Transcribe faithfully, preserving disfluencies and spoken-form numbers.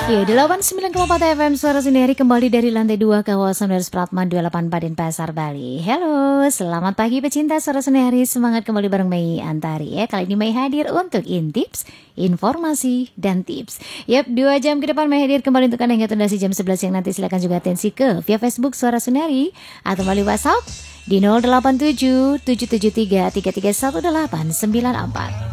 Ya, delapan puluh sembilan koma empat F M Suara Sendiri kembali dari lantai dua kawasan Universitas Pratman dua puluh delapan Denpasar, Bali. Halo, selamat pagi pecinta Suara Sendiri. Semangat kembali bareng Mei Antari ya. Kali ini Mei hadir untuk intips, informasi, dan tips. Yap, dua jam ke depan Mei hadir kembali untuk Anda hingga tundasi jam sebelas yang nanti silakan juga atensi ke via Facebook Suara Sendiri atau melalui WhatsApp di nol delapan tujuh tujuh tujuh tiga tiga tiga satu delapan sembilan empat.